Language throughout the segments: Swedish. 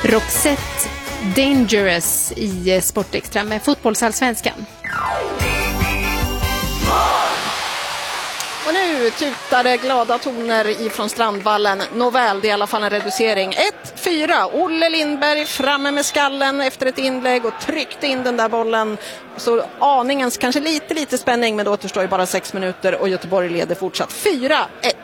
Roxette Dangerous i Sportextra med fotbollsallsvenskan. Och nu tutade glada toner ifrån Strandvallen. Nåväl, det är i alla fall en reducering. 1-4. Olle Lindberg framme med skallen efter ett inlägg och tryckte in den där bollen. Så aningens kanske lite spänning, men då återstår ju bara 6 minuter och Göteborg leder fortsatt 4-1.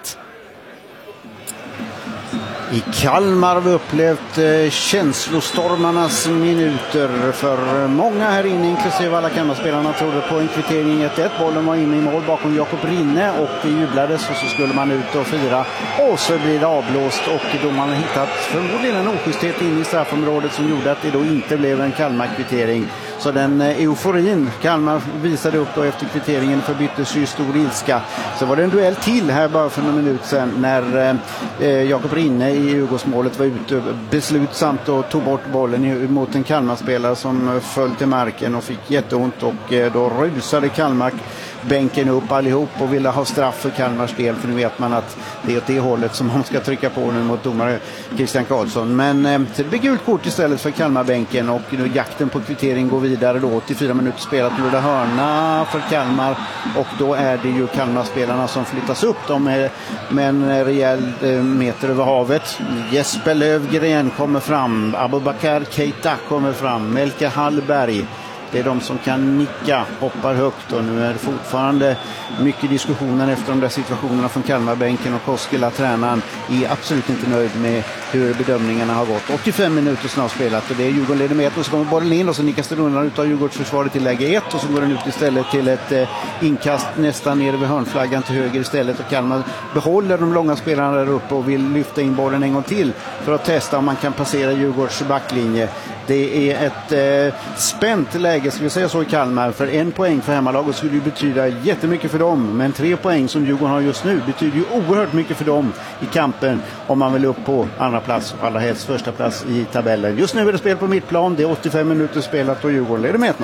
I Kalmar har vi upplevt känslostormarnas minuter för många här inne, inklusive alla Kalmarspelarna, trodde på en kvittering 1-1. Bollen var inne i mål bakom Jakob Rinne och det jublades och så skulle man ut och fira. Och så blir det avblåst och då man har hittat förmodligen en oschysthet in i straffområdet som gjorde att det då inte blev en Kalmar-kvittering. Så den euforin Kalmar visade upp då efter kvitteringen förbyttes i stor ilska. Så var det en duell till här bara för några minuter sedan när Jakob Rinne i Djurgårdsmålet var ute beslutsamt och tog bort bollen mot en Kalmarspelare som föll till marken och fick jätteont och då rusade Kalmar bänken upp allihop och ville ha straff för Kalmars del, för nu vet man att det är åt det hållet som man ska trycka på nu mot domare Christian Karlsson. Men det blir gult kort istället för Kalmarbänken och nu jakten på kvittering går vidare då. 84 minuter spelat, nu är det hörna för Kalmar och då är det ju Kalmarspelarna som flyttas upp. De är med en rejäl meter över havet. Jesper Lövgren kommer fram, Abubakar Keita kommer fram, Melke Hallberg. Det är de som kan nicka, hoppar högt och nu är det fortfarande mycket diskussioner efter de där situationerna från Kalmarbänken och Koskela, tränaren, är absolut inte nöjd med hur bedömningarna har gått. 85 minuter snart spelat och det är Djurgården leder med 1 och så kommer bollen in och så nickas den undan ut av Djurgårdsförsvaret till läge 1 och så går den ut istället till ett inkast nästan nere vid hörnflaggan till höger istället och Kalmar behåller de långa spelarna där uppe och vill lyfta in bollen en gång till för att testa om man kan passera Djurgårds backlinje. Det är ett spänt läge, ska vi säga så, i Kalmar. För 1 poäng för hemmalaget skulle ju betyda jättemycket för dem. Men 3 poäng som Djurgården har just nu betyder ju oerhört mycket för dem i kampen om man vill upp på andra plats och allra helst första plats i tabellen. Just nu är det spel på mittplan, det är 85 minuter spelat och Djurgården leder med 1-0.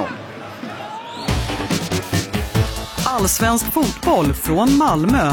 Allsvensk fotboll från Malmö.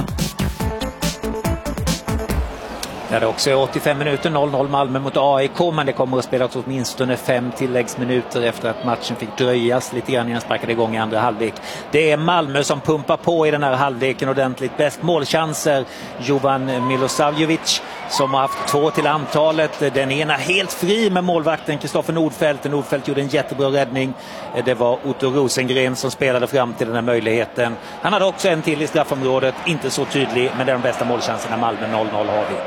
Där det också är 85 minuter, 0-0 Malmö mot AIK, men det kommer att spelas åtminstone 5 tilläggsminuter efter att matchen fick dröjas lite grann innan sparkade igång i andra halvlek. Det är Malmö som pumpar på i den här halvleken ordentligt. Bäst målchanser Jovan Milosavljevic som har haft 2 till antalet. Den ena helt fri med målvakten Kristoffer Nordfeldt. Nordfeldt gjorde en jättebra räddning. Det var Otto Rosengren som spelade fram till den här möjligheten. Han hade också en till i straffområdet, inte så tydlig, men det är de bästa målchanserna. Malmö 0-0 har vi.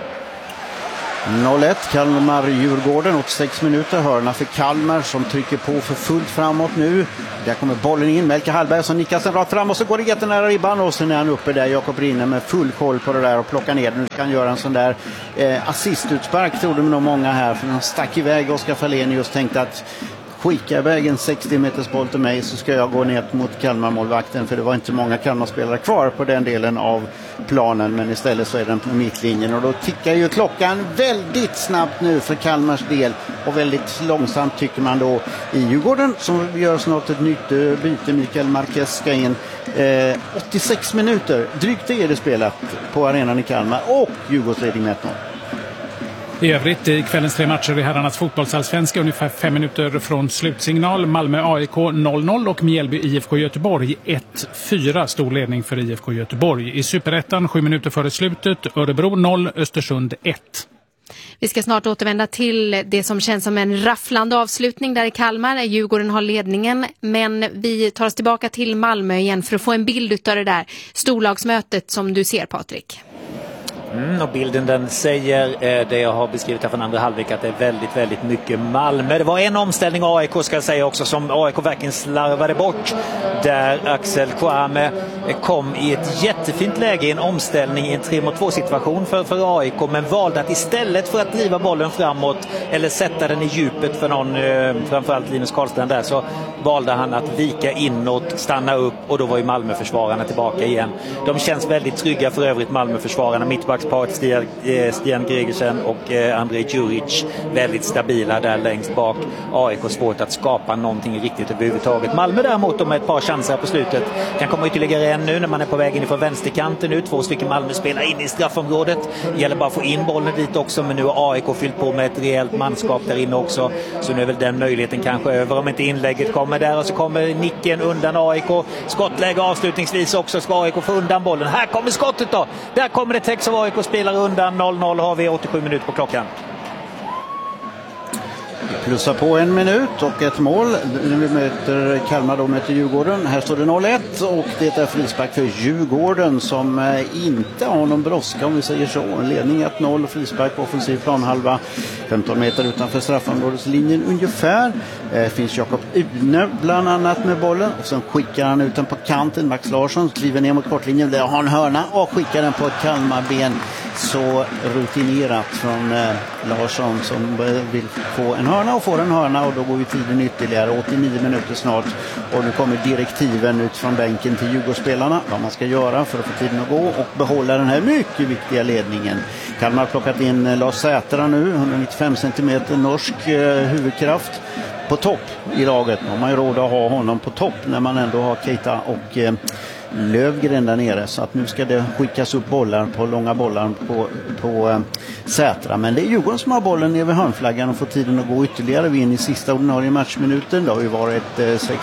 0-1 Kalmar-Djurgården, 86 minuter, hörna för Kalmar som trycker på för fullt framåt nu. Där kommer bollen in, Melke Hallberg som nickas en rakt fram och så går det jättenära ribban och sen är han uppe där, Jakob Rinne med full koll på det där och plockar ner den. Nu ska han göra en sån där assistutspark, trodde nog många här, för han stack iväg. Oskar Fahlén just tänkte att skicka iväg en 60 meters boll till mig så ska jag gå ner mot Kalmar-målvakten, för det var inte många Kalmar-spelare kvar på den delen av planen, men istället så är den på mittlinjen och då tickar ju klockan väldigt snabbt nu för Kalmars del och väldigt långsamt tycker man då i Djurgården som gör snart ett nytt byte. Mikael Marquez ska in. 86 minuter, drygt är det spelat på arenan i Kalmar och Djurgårdsledning med 1-0. I övrigt i kvällens 3 matcher i herrarnas fotbollsallsvenska ungefär 5 minuter från slutsignal. Malmö AIK 0-0 och Mjällby IFK Göteborg 1-4, stor ledning för IFK Göteborg. I Superettan 7 minuter före slutet, Örebro 0, Östersund 1. Vi ska snart återvända till det som känns som en rafflande avslutning där i Kalmar. Djurgården har ledningen, men vi tar oss tillbaka till Malmö igen för att få en bild av det där storlagsmötet som du ser, Patrik. Och bilden den säger det jag har beskrivit här från andra halvlek, att det är väldigt, väldigt mycket Malmö. Det var en omställning AIK ska jag säga också som AIK verkligen slarvade bort. Där Axel Kouame kom i ett jättefint läge i en omställning i en 3-mot-2 situation för AIK, men valde att istället för att driva bollen framåt eller sätta den i djupet för någon, framförallt Linus Karlstrand där, så valde han att vika inåt, stanna upp och då var ju Malmöförsvararna tillbaka igen. De känns väldigt trygga för övrigt, Malmöförsvararna. Mittback mittbacksparet Stian Gregersen och Andrej Djuric väldigt stabila där längst bak. AIK svårt att skapa någonting riktigt överhuvudtaget. Malmö däremot med ett par chanser på slutet. Kan komma ytterligare en nu när man är på väg in från vänsterkanten nu. 2 stycken Malmö spelar in i straffområdet. Det gäller bara att få in bollen dit också, men nu har AIK fyllt på med ett rejält manskap där inne också. Så nu är väl den möjligheten kanske över om inte inlägget kommer där, och så kommer nicken undan AIK. Skottläge avslutningsvis också, ska AIK få undan bollen. Här kommer skottet då. Där kommer det text av AIK spelar undan. 0-0 har vi 87 minuter på klockan. Plussa på 1 minut och ett mål när vi möter Kalmar, då möter Djurgården. Här står det 0-1 och det är frispark för Djurgården som inte har någon brådska, om vi säger så. Ledning 1-0 och frispark på offensiv planhalva 15 meter utanför straffområdeslinjen ungefär. Finns Jakob Une bland annat med bollen, och sen skickar han ut den på kanten. Max Larsson kliver ner mot kortlinjen, där har en hörna och skickar den på ett Kalmarben. Så rutinerat från Larsson som vill få en hörna och får en hörna, och då går vi tiden ytterligare 89 minuter snart, och nu kommer direktiven ut från bänken till Djurgårdsspelarna vad man ska göra för att få tiden att gå och behålla den här mycket viktiga ledningen. Kalmar har plockat in Lars Sätra nu, 195 cm norsk huvudkraft på topp i laget. Man har ju råd att ha honom på topp när man ändå har Keita och Lövgren där nere, så att nu ska det skickas upp bollar på långa bollar på Sätra, men det är Djurgården som har bollen över hörnflaggan och får tiden att gå ytterligare. Vi är in i sista ordinarie matchminuten. Det har ju varit 6-7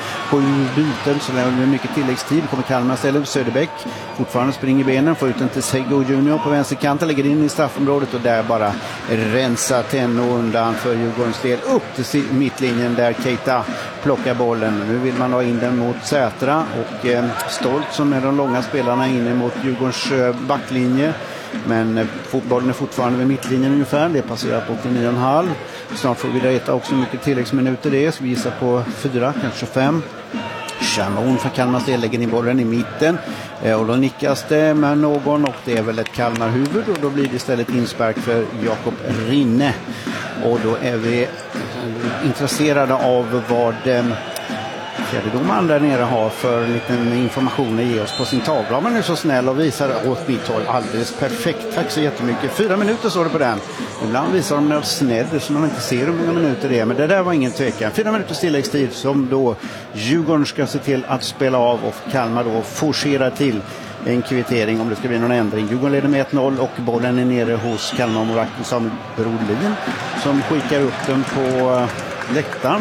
byten, så det är mycket tilläggstid. Kommer Kalmar ställa Söderbäck, fortfarande springer benen, får ut den till Sego Junior på vänsterkanten, lägger in i straffområdet och där bara rensar Tenno undan för Djurgårdens del upp till mittlinjen där Keita plockar bollen. Nu vill man ha in den mot Sätra och Stolt som är de långa spelarna inne mot Djurgårdens backlinje. Men fotbollen är fortfarande vid mittlinjen ungefär. Det är passerat på 89,5. Snart får vi veta också hur mycket tilläggsminuter det är. Så vi gissar på 4, kanske 5. Chamon för Kalmars del lägger in bollen i mitten. Och då nickas det med någon, och det är väl ett Kalmar-huvud. Och då blir det istället inspark för Jakob Rinne. Och då är vi intresserade av vad fjärdedomaren där nere har för liten information att ge oss på sin tavla. Man är så snäll och visar åt mitt håll alldeles perfekt. Tack så jättemycket. 4 minuter står det på den. Ibland visar de något snedd så man inte ser hur många minuter det är. Men det där var ingen tvekan. 4 minuters tilläggstid som då Djurgården ska se till att spela av, och Kalmar då forcerar till en kvittering om det ska bli någon ändring. Djurgården leder med 1-0 och bollen är nere hos Kalmar Morak som Brodlin som skickar upp den på läktaren.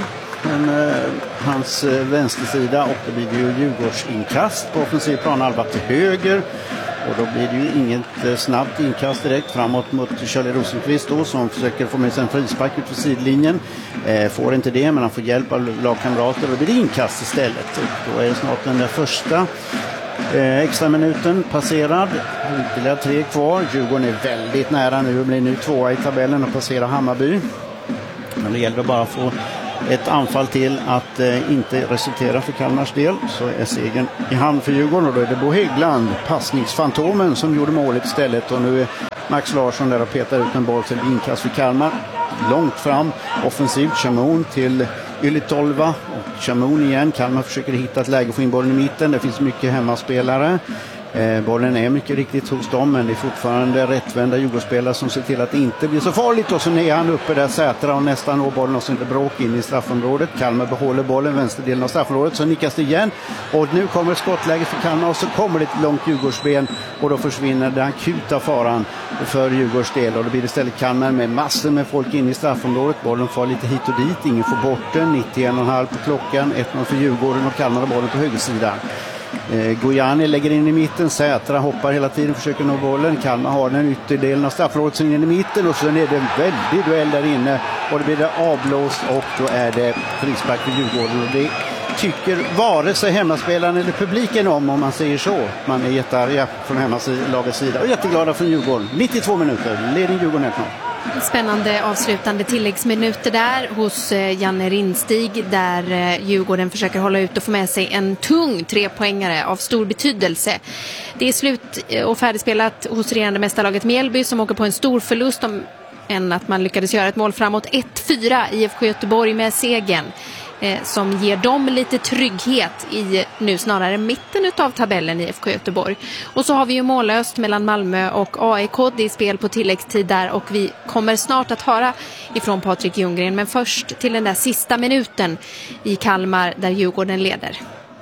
Hans vänstersida, och då blir det ju Djurgårdsinkast på offensiv planhalva till höger, och då blir det ju inget snabbt inkast direkt framåt mot Charlie Rosenqvist då, som försöker få med sig en frispark ut för sidlinjen. Får inte det, men han får hjälp av lagkamrater, och då blir det inkast istället. Då är det snart den där första extra minuten passerad, ytterligare 3 kvar. Djurgården är väldigt nära nu och blir nu 2 i tabellen och passerar Hammarby, men det gäller bara att få ett anfall till att inte resultera för Kalmars del, så är segern i hand för Djurgården, och då är det Bo Häggland, passningsfantomen, som gjorde målet istället, och nu är Max Larsson där och petar ut en boll till inkast för Kalmar. Långt fram, offensivt, Chamon till Ylitolva, och Chamon igen. Kalmar försöker hitta ett läge och få in bollen i mitten, det finns mycket hemmaspelare. Bollen är mycket riktigt hos dem, men det är fortfarande rättvända Djurgårdsspelare som ser till att det inte blir så farligt, och så är han uppe där Sätra och nästan når bollen och så inte bråk in i straffområdet. Kalmar behåller bollen, vänsterdelen av straffområdet, så nickas det igen, och nu kommer skottläge för Kalmar, och så kommer det ett långt Djurgårdsben, och då försvinner den akuta faran för Djurgårds del, och då blir det istället Kalmar med massor med folk in i straffområdet. Bollen får lite hit och dit, ingen får bort den, 91,5 på klockan, 1-0 för Djurgården, och Kalmar har bollen på högersidan. Gojani lägger in i mitten, Sätra hoppar hela tiden, försöker nå bollen. Kalmar har den ytterdelen av straffområdet som är in i mitten, och sen är det en väldig duell där inne, och det blir det avblåst, och då är det frispark för Djurgården, och det tycker vare sig hemmaspelaren eller publiken om man säger så. Man är jättearga från hemmalagets sida och jätteglada för Djurgården. 92 minuter, ledning Djurgården 1-0. Spännande avslutande tilläggsminuter där hos Janne Rinstig, där Djurgården försöker hålla ut och få med sig en tung 3-poängare av stor betydelse. Det är slut och färdigspelat hos regerande mästarlaget Mjällby, som åker på en stor förlust än att man lyckades göra ett mål framåt. 1-4 IFK Göteborg med segern. som ger dem lite trygghet i nu snarare mitten av tabellen i IFK Göteborg. Och så har vi ju mållöst mellan Malmö och AIK. Det är spel på tilläggstid där och vi kommer snart att höra ifrån Patrik Ljunggren. Men först till den där sista minuten i Kalmar där Djurgården leder.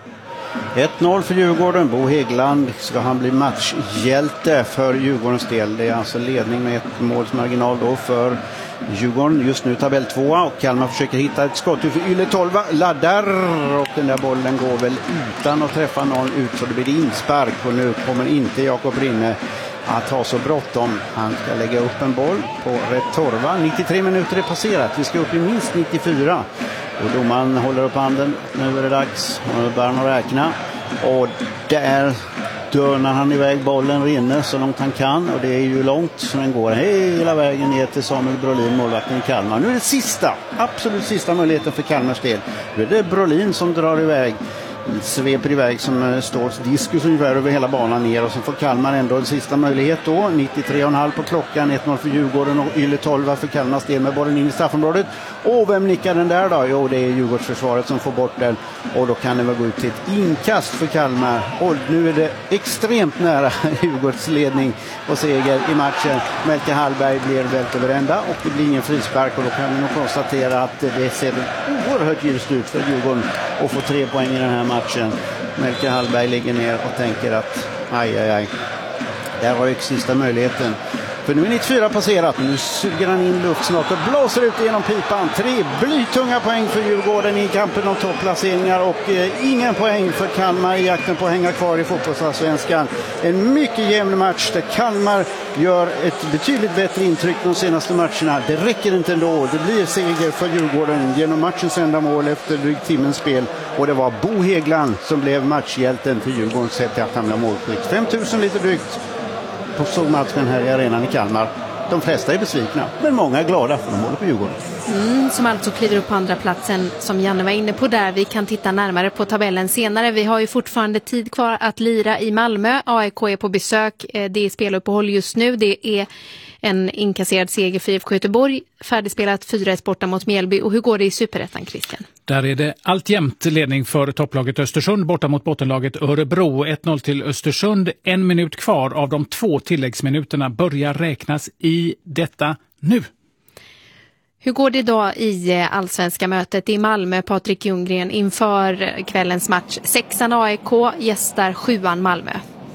1-0 för Djurgården. Bo Häggland ska han bli matchhjälte för Djurgårdens del. Det är alltså ledning med ett målsmarginal då för Djurgården. Just nu tabell 2 och Kalmar försöker hitta ett skott för Yle 12 laddar och den där bollen går väl utan att träffa någon ut så det blir inspark och nu kommer inte Jakob Rinne att ha så bråttom. Han ska lägga upp en boll på rätt torva. 93 minuter är passerat. Vi ska upp i minst 94. Och domaren håller upp handen. Nu är det dags. Och börjar han räkna. Och där dörnar han iväg bollen Rinne så långt han kan. Och det är ju långt så den går hela vägen ner till Samuel Brolin, målvakten i Kalmar. Nu är det absolut sista möjligheten för Kalmars del. Nu är det Brolin som drar iväg. Sveper iväg som står diskus ungefär över hela banan ner och så får Kalmar ändå en sista möjlighet då. 93,5 på klockan, 1-0 för Djurgården och Yle 12 för Kalmars del med bollen in i straffområdet. Och vem nickar den där då? Jo, det är Djurgårdsförsvaret som får bort den och då kan det väl gå ut till ett inkast för Kalmar. Och nu är det extremt nära Djurgårds ledning och seger i matchen. Melke Hallberg blir vält över ända och det blir ingen frispark och då kan vi nog konstatera att det ser oerhört ljust ut för Djurgården att få 3 poäng i den här matchen. Melke Hallberg ligger ner och tänker att aj. Där var ju sista möjligheten. För nu är 94 passerat. Nu suger han in luft snart och blåser ut genom pipan. 3 blytunga poäng för Djurgården i kampen om topplaceringar och ingen poäng för Kalmar i jakten på att hänga kvar i fotbollsallsvenskan. En mycket jämn match där Kalmar gör ett betydligt bättre intryck de senaste matcherna. Det räcker inte ändå. Det blir seger för Djurgården genom matchens enda mål efter drygt timmens spel. Och det var Bo Häggland som blev matchhjälten för Djurgårdens sätt att hamna målskytt. 5000 lite drygt på solmatchen här i arenan i Kalmar. De flesta är besvikna, men många är glada för de håller på Djurgården. Som alltså kliver upp på andra platsen som Janne var inne på där. Vi kan titta närmare på tabellen senare. Vi har ju fortfarande tid kvar att lira i Malmö. AIK är på besök. Det är speluppehåll just nu. Det är en inkasserad seger för IFK Göteborg. Färdigspelat 4-1 borta mot Mjällby. Och hur går det i Superettan, Christian? Där är det alltjämt ledning för topplaget Östersund borta mot bottenlaget Örebro. 1-0 till Östersund. 1 minut kvar av de 2 tilläggsminuterna börjar räknas i detta nu. Hur går det idag i allsvenska mötet i Malmö, Patrik Ljunggren, inför kvällens match? 6:an AIK gästar 7:an Malmö.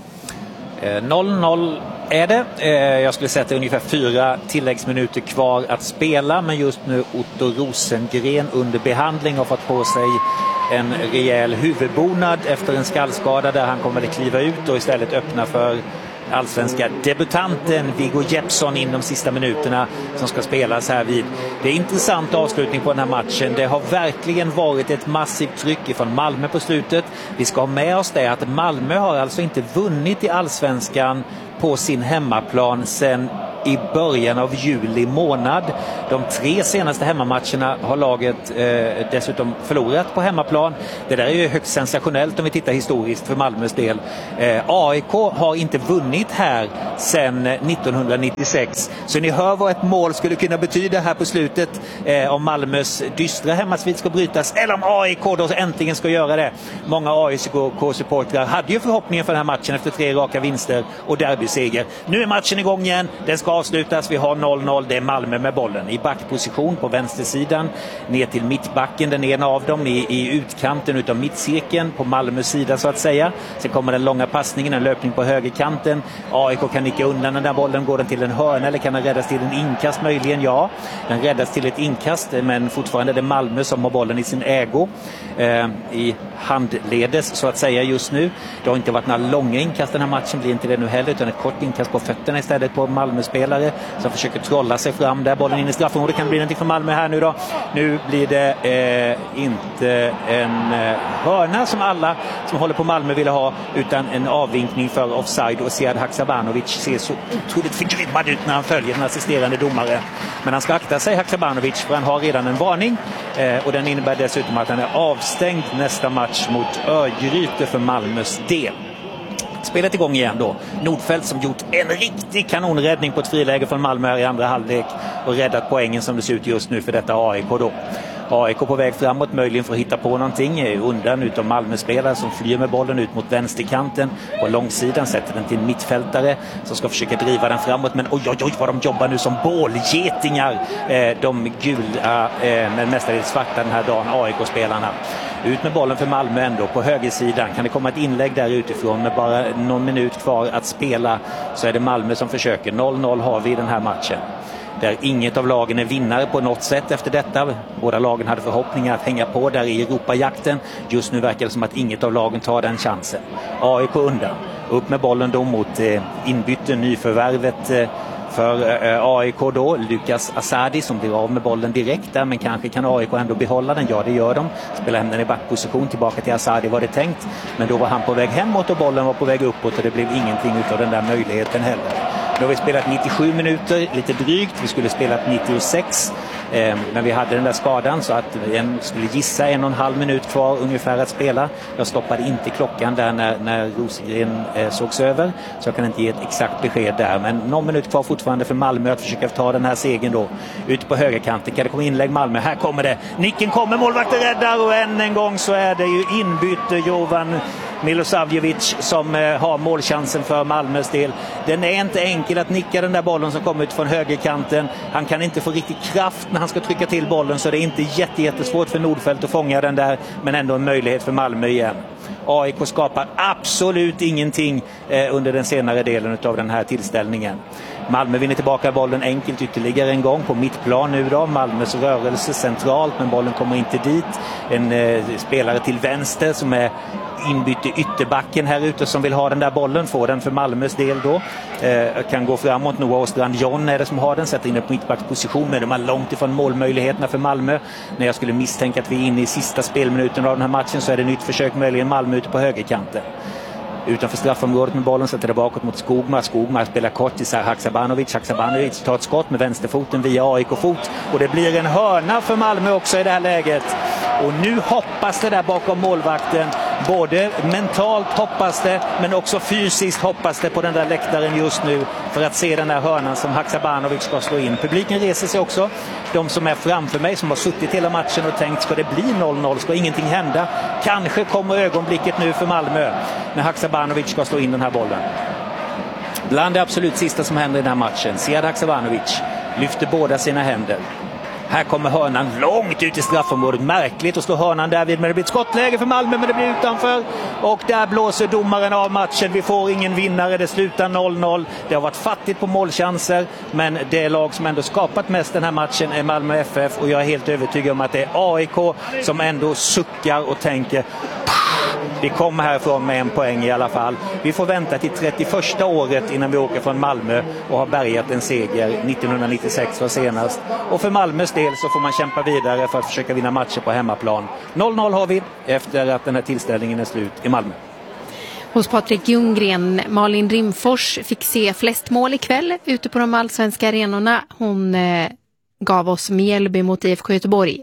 0-0 är det. Jag skulle sätta ungefär 4 tilläggsminuter kvar att spela, men just nu Otto Rosengren under behandling har fått på sig en rejäl huvudbonad efter en skallskada där han kommer att kliva ut och istället öppna för allsvenska debutanten Viggo Jeppsson in de sista minuterna som ska spelas här vid. Det är intressant avslutning på den här matchen. Det har verkligen varit ett massivt tryck från Malmö på slutet. Vi ska ha med oss det att Malmö har alltså inte vunnit i allsvenskan på sin hemmaplan sedan i början av juli månad. De 3 senaste hemmamatcherna har laget dessutom förlorat på hemmaplan. Det där är ju högst sensationellt om vi tittar historiskt för Malmös del. AIK har inte vunnit här sedan 1996. Så ni hör vad ett mål skulle kunna betyda här på slutet om Malmös dystra hemmasvit ska brytas eller om AIK då äntligen ska göra det. Många AIK-supportrar hade ju förhoppningen för den här matchen efter 3 raka vinster och derbyseger. Nu är matchen igång igen. Den ska avslutas. Vi har 0-0. Det är Malmö med bollen i backposition på vänstersidan ner till mittbacken. Den ena av dem i utkanten utav mittcirkeln på Malmös sida så att säga. Sen kommer den långa passningen, en löpning på högerkanten. AIK kan nicka undan den där bollen. Går den till en hörna eller kan den räddas till en inkast möjligen? Ja, den räddas till ett inkast, men fortfarande är det Malmö som har bollen i sin ägo i handledes så att säga just nu. Det har inte varit några långa inkast den här matchen, blir inte det nu heller, utan ett kort inkast på fötterna istället på Malmö-spelare som försöker trolla sig fram där. Bollen in i straffområdet, kan bli någonting för Malmö här nu då. Nu blir det inte en hörna som alla som håller på Malmö ville ha, utan en avvinkning för offside, och Sead Haksabanovic ser så otroligt förgrymmad ut när han följer den assisterande domare. Men han ska akta sig, Haksabanovic, för han har redan en varning och den innebär dessutom att han är avstängd nästa match mot Örgryte för Malmös del. Spelet igång igen då. Nordfeldt som gjort en riktig kanonräddning på ett friläge från Malmö här i andra halvlek och räddat poängen som det ser ut just nu för detta AIK då. AIK på väg framåt, möjligen för att hitta på någonting. Undan utav Malmö-spelare som flyr med bollen ut mot vänsterkanten. På långsidan sätter den till en mittfältare som ska försöka driva den framåt. Men oj vad de jobbar nu som bålgetingar. De gula, men mestadels svarta den här dagen, AIK-spelarna. Ut med bollen för Malmö ändå på högersidan. Kan det komma ett inlägg där utifrån med bara någon minut kvar att spela, så är det Malmö som försöker. 0-0 har vi i den här matchen. Där inget av lagen är vinnare på något sätt efter detta. Båda lagen hade förhoppningar att hänga på där i Europajakten. Just nu verkar det som att inget av lagen tar den chansen. AIK undan. Upp med bollen då mot inbytte nyförvärvet för AIK då, Lukas Asadi som blir av med bollen direkt där, men kanske kan AIK ändå behålla den. Ja, det gör de. Spelar hem den i backposition tillbaka till Asadi var det tänkt. Men då var han på väg hemåt och bollen var på väg uppåt och det blev ingenting utav den där möjligheten heller. Nu har vi spelat 97 minuter, lite drygt. Vi skulle spela 96. Men vi hade den där skadan så att jag skulle gissa 1,5 minut kvar ungefär att spela. Jag stoppade inte klockan där när Rosengren sågs över, så jag kan inte ge ett exakt besked där. Men någon minut kvar fortfarande för Malmö att försöka ta den här segern då. Ute på högerkanten kan det komma inlägg Malmö. Här kommer det. Nicken kommer, målvakten räddar och än en gång så är det ju inbyte Jovan Milosavljevic som har målchansen för Malmös del. Den är inte enkel att nicka den där bollen som kommer ut från högerkanten. Han kan inte få riktigt kraft när han ska trycka till bollen, så det är inte jättesvårt för Nordfeldt att fånga den där, men ändå en möjlighet för Malmö igen. AIK skapar absolut ingenting under den senare delen av den här tillställningen. Malmö vinner tillbaka bollen enkelt ytterligare en gång på mittplan nu då. Malmös rörelse centralt, men bollen kommer inte dit. En spelare till vänster som är inbytte ytterbacken här ute som vill ha den där bollen, får den för Malmös del då. Kan gå framåt. Noah Ostrand John är det som har den, sätter in den på mittbacksposition, men de är långt ifrån målmöjligheterna för Malmö. När jag skulle misstänka att vi är inne i sista spelminuten av den här matchen så är det nytt försök möjligen Malmö ute på högerkanten. Utanför straffområdet med bollen, sätter det bakåt mot Skogmar. Skogmar spelar kort till Haksabanovic. Haksabanovic tar ett skott med vänsterfoten via AIK-fot. Och det blir en hörna för Malmö också i det här läget. Och nu hoppas det där bakom målvakten. Både mentalt hoppas det, men också fysiskt hoppas det på den där läktaren just nu för att se den där hörnan som Haksabanovic ska slå in. Publiken reser sig också. De som är framför mig som har suttit hela matchen och tänkt, ska det bli 0-0? Ska ingenting hända? Kanske kommer ögonblicket nu för Malmö när Haksabanovic ska slå in den här bollen. Bland det absolut sista som händer i den här matchen. Sead Haksabanovic lyfter båda sina händer. Här kommer hörnan långt ut i straffområdet. Märkligt att slå hörnan därvid, men det blir ett skottläge för Malmö, men det blir utanför. Och där blåser domaren av matchen. Vi får ingen vinnare, det slutar 0-0. Det har varit fattigt på målchanser, men det lag som ändå skapat mest den här matchen är Malmö FF. Och jag är helt övertygad om att det är AIK som ändå suckar och tänker, vi kommer härifrån med en poäng i alla fall. Vi får vänta till 31 året innan vi åker från Malmö och har bärgat en seger. 1996 var senast. Och för Malmös del så får man kämpa vidare för att försöka vinna matcher på hemmaplan. 0-0 har vi efter att den här tillställningen är slut i Malmö. Hos Patrik Ljunggren, Malin Rimfors fick se flest mål ikväll ute på de allsvenska arenorna. Hon gav oss Mjällby mot IFK Göteborg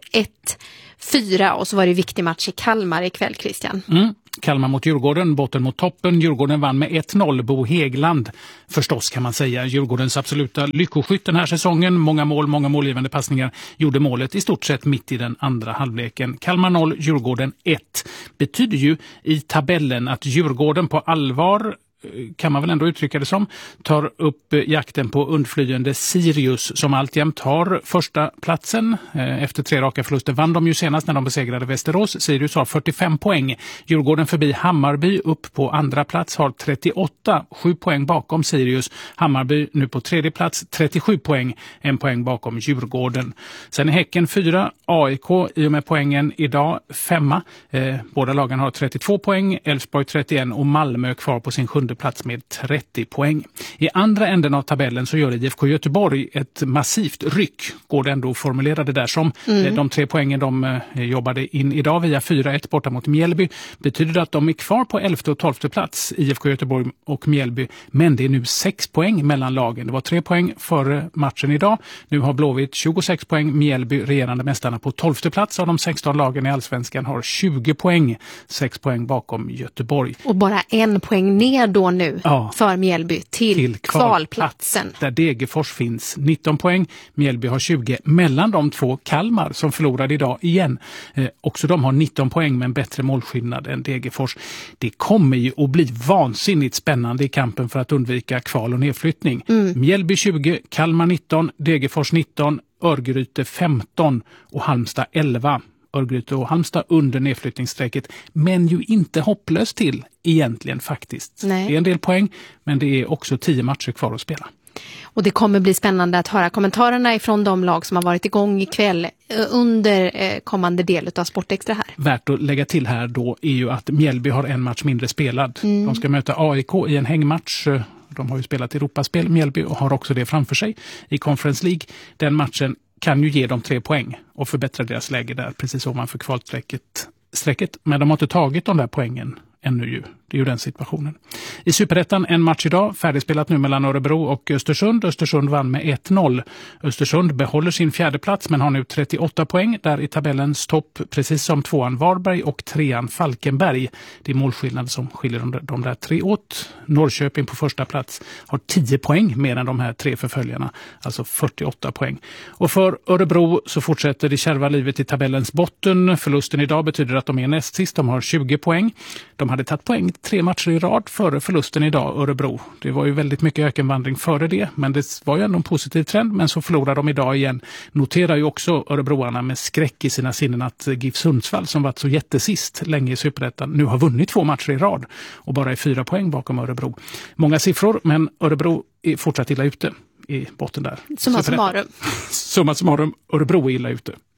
1-4, och så var det viktig match i Kalmar ikväll, Christian. Kalmar mot Djurgården, botten mot toppen. Djurgården vann med 1-0. Bo Hägland förstås kan man säga. Djurgårdens absoluta lyckoskytt den här säsongen. Många mål, många målgivande passningar. Gjorde målet i stort sett mitt i den andra halvleken. Kalmar 0, Djurgården 1. Betyder ju i tabellen att Djurgården på allvar, kan man väl ändå uttrycka det som, tar upp jakten på undflyende Sirius som alltjämt har första platsen. Efter 3 raka förluster vann de ju senast när de besegrade Västerås. Sirius har 45 poäng. Djurgården förbi Hammarby upp på andra plats har 38, 7 poäng bakom Sirius. Hammarby nu på tredje plats, 37 poäng, 1 poäng bakom Djurgården. Sen är Häcken 4, AIK i och med poängen idag 5. Båda lagen har 32 poäng, Elfsborg 31 och Malmö kvar på sin 7:e plats med 30 poäng. I andra änden av tabellen så gör IFK Göteborg ett massivt ryck. Går det ändå att formulera det där som. De 3 poängen de jobbade in idag via 4-1 borta mot Mjällby. Betyder det att de är kvar på 11:e och 12:e plats, IFK Göteborg och Mjällby. Men det är nu 6 poäng mellan lagen. Det var 3 poäng före matchen idag. Nu har Blåvitt 26 poäng. Mjällby, regerande mästarna, på 12:e plats av de 16 lagen i Allsvenskan, har 20 poäng. 6 poäng bakom Göteborg. Och bara 1 poäng ner då då nu för Mjällby till kvalplatsen. Där Degerfors finns 19 poäng, Mjällby har 20. Mellan de två Kalmar som förlorade idag igen. Också de har 19 poäng med en bättre målskillnad än Degerfors. Det kommer ju att bli vansinnigt spännande i kampen för att undvika kval och nedflyttning. Mjällby 20, Kalmar 19, Degerfors 19, Örgryte 15 och Halmstad 11. Örgryte och Halmstad under nedflyttningsstrecket, men ju inte hopplöst till egentligen faktiskt. Nej. Det är en del poäng, men det är också 10 matcher kvar att spela. Och det kommer bli spännande att höra kommentarerna ifrån de lag som har varit igång ikväll under kommande del av Sportextra här. Värt att lägga till här då är ju att Mjällby har en match mindre spelad. De ska möta AIK i en hängmatch. De har ju spelat Europaspel, Mjällby, och har också det framför sig i Conference League. Den matchen kan ju ge dem 3 poäng och förbättra deras läge där, precis ovanför kvalstrecket. Men de har inte tagit de där poängen ännu ju. Det är ju den situationen. I Superettan en match idag, färdigspelat nu mellan Örebro och Östersund. Östersund vann med 1-0. Östersund behåller sin 4:e plats men har nu 38 poäng där i tabellens topp, precis som 2:an Varberg och 3:an Falkenberg. Det är målskillnad som skiljer de där 3 åt. Norrköping på första plats har 10 poäng mer än de här 3 förföljarna, alltså 48 poäng. Och för Örebro så fortsätter det kärva livet i tabellens botten. Förlusten idag betyder att de är näst sist, de har 20 poäng. De hade tagit poäng 3 matcher i rad före förlusten idag, Örebro. Det var ju väldigt mycket ökenvandring före det, men det var ju ändå en positiv trend, men så förlorar de idag igen. Noterar ju också örebroarna med skräck i sina sinnen att GIF Sundsvall, som varit så jättesist länge i Superettan, nu har vunnit 2 matcher i rad och bara är 4 poäng bakom Örebro. Många siffror, men Örebro är fortsatt illa ute i botten där. Summa summarum. Summa summarum, Örebro är illa ute.